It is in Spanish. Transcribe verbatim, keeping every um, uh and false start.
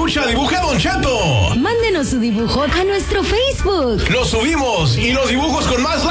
escucha Dibuja Don Cheto. Mándenos su dibujo a nuestro Facebook. Lo subimos y los dibujos con más